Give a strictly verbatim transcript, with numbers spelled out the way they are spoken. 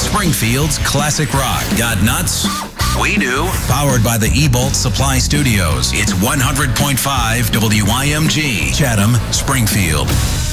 Springfield's classic rock. Got nuts? We do. Powered by the eBolt Supply Studios. It's one hundred point five W I M G, Chatham, Springfield.